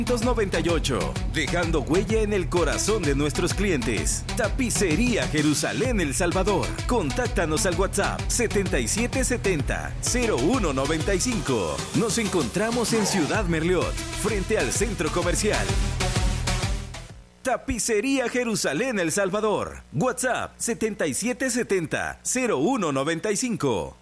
1998, dejando huella en el corazón de nuestros clientes. Tapicería Jerusalén El Salvador. Contáctanos al WhatsApp 7770-0195. Nos encontramos en Ciudad Merliot, frente al Centro Comercial. Tapicería Jerusalén El Salvador. WhatsApp 7770-0195.